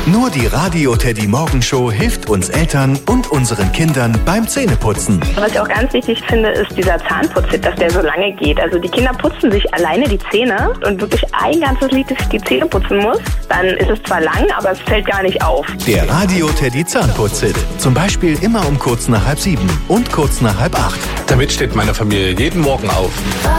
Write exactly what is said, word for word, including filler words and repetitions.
Nur die Radio Teddy Morgenshow hilft uns Eltern und unseren Kindern beim Zähneputzen. Was ich auch ganz wichtig finde, ist dieser Zahnputztipp, dass der so lange geht. Also die Kinder putzen sich alleine die Zähne und wirklich ein ganzes Lied die Zähne putzen muss. Dann ist es zwar lang, aber es fällt gar nicht auf. Der Radio Teddy Zahnputztipp. Zum Beispiel immer um kurz nach halb sieben und kurz nach halb acht. Damit steht meine Familie jeden Morgen auf.